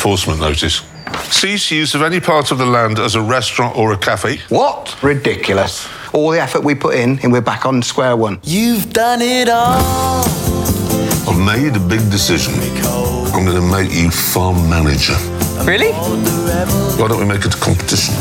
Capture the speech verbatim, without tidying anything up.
enforcement notice. Cease use of any part of the land as a restaurant or a cafe. What? Ridiculous. All the effort we put in, and we're back on square one. You've done it all. I've made a big decision. I'm going to make you farm manager. Really? Why don't we make it a competition?